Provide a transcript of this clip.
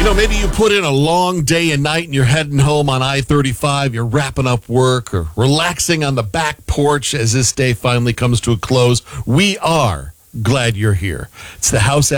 Maybe you put in a long day and night and you're heading home on I-35. You're wrapping up work or relaxing on the back porch as this day finally comes to a close. We are glad you're here. It's the House